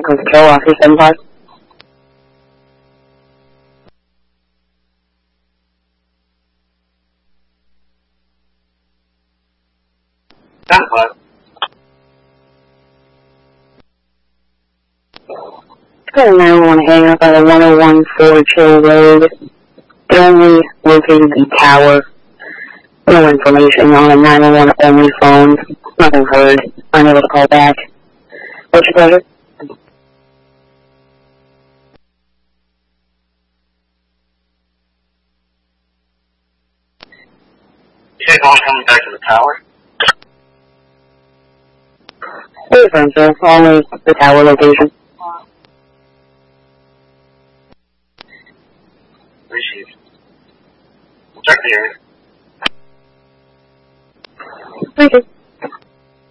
control off 275. Got a 911 hang up at a 1014 Chill Road. Only located the tower. No information on a 911 only phone. Nothing heard. Unable to call back. What's your pleasure? You guys all coming back to the tower? Hey, friend, sir. Only the tower location. Appreciate it. Check the area.